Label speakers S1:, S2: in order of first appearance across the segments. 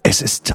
S1: Es ist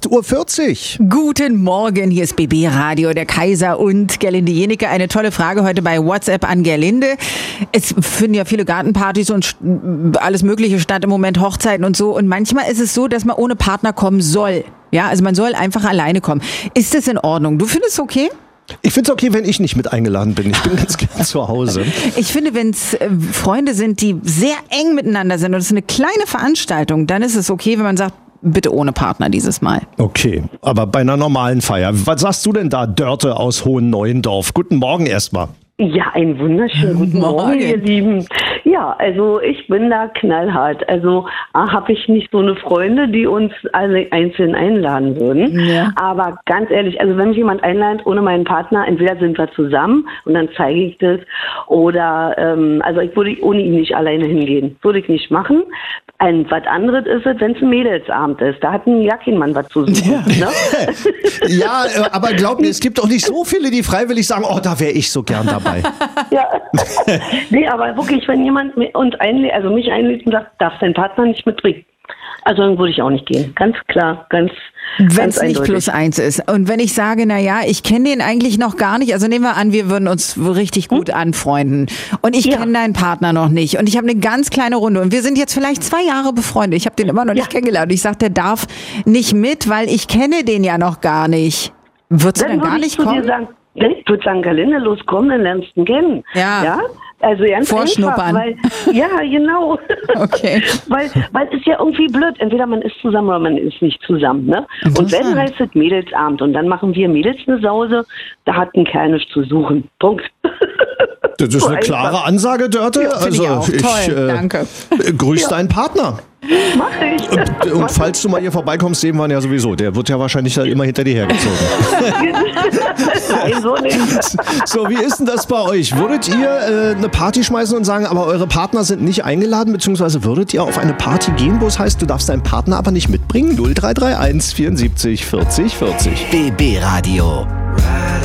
S1: 8:40 Uhr.
S2: Guten Morgen, hier ist BB Radio, der Kaiser und Gerlinde Jenecke. Eine tolle Frage heute bei WhatsApp an Gerlinde. Es finden ja viele Gartenpartys und alles Mögliche statt im Moment, Hochzeiten und so. Und manchmal ist es so, dass man ohne Partner kommen soll. Ja, also man soll einfach alleine kommen. Ist das in Ordnung? Du findest es okay?
S1: Ich finde es okay, wenn ich nicht mit eingeladen bin. Ich bin ganz gern zu Hause.
S2: Ich finde, wenn es Freunde sind, die sehr eng miteinander sind und es ist eine kleine Veranstaltung, dann ist es okay, wenn man sagt, bitte ohne Partner dieses Mal.
S1: Okay, aber bei einer normalen Feier. Was sagst du denn da, Dörte aus Hohen-Neuendorf? Guten Morgen erstmal.
S3: Ja, einen wunderschönen guten Morgen, ihr Lieben. Ja, also ich bin da knallhart. Also habe ich nicht so eine Freunde, die uns alle einzeln einladen würden. Ja. Aber ganz ehrlich, also wenn mich jemand einladet ohne meinen Partner, entweder sind wir zusammen und dann zeige ich das oder also ich würde ohne ihn nicht alleine hingehen. Würde ich nicht machen. Was anderes ist es, wenn es ein Mädelsabend ist. Da hat ja kein Mann was zu suchen. Ja, ne?
S1: Ja, aber glaub mir, es gibt doch nicht so viele, die freiwillig sagen, oh, da wäre ich so gern dabei.
S3: Ja, nee, aber wirklich, wenn jemand uns mich einlädt und sagt, darf dein Partner nicht mitbringen, also dann würde ich auch nicht gehen. Ganz klar, ganz
S2: wenn es nicht +1 ist. Und wenn ich sage, na ja, ich kenne den eigentlich noch gar nicht, also nehmen wir an, wir würden uns richtig gut anfreunden und ich kenne deinen Partner noch nicht und ich habe eine ganz kleine Runde und wir sind jetzt vielleicht 2 Jahre befreundet. Ich habe den immer noch nicht kennengelernt. Ich sage, der darf nicht mit, weil ich kenne den ja noch gar nicht. Würdest du dann gar nicht kommen?
S3: Ich würde sagen, Gerlinde, los, komm, dann lernst du ihn kennen. Ja? Also ganz
S2: vorschnuppern.
S3: Einfach, ja, genau.
S2: Okay.
S3: weil es ist ja irgendwie blöd. Entweder man ist zusammen oder man ist nicht zusammen. Ne? Und wenn, heißt es Mädelsabend. Und dann machen wir Mädels eine Sause. Da hat ein Kerl nichts zu suchen. Punkt.
S1: Das ist eine klare Ansage, Dörte.
S2: Ja, also ich auch. Toll, danke.
S1: Grüß deinen Partner.
S3: Mach ich.
S1: Und falls du mal hier vorbeikommst, sehen wir ihn ja sowieso. Der wird ja wahrscheinlich immer hinter dir hergezogen.
S3: Nein, so nicht.
S1: So, wie ist denn das bei euch? Würdet ihr eine Party schmeißen und sagen, aber eure Partner sind nicht eingeladen, beziehungsweise würdet ihr auf eine Party gehen, wo es heißt, du darfst deinen Partner aber nicht mitbringen? 0331 74 40 40.
S4: BB Radio.